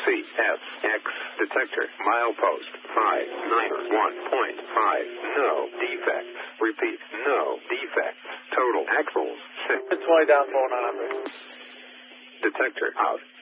CSX detector. Milepost 591.5. No defects. Repeat, no defects. Total axles 6. 20 down, 4900. Detector out.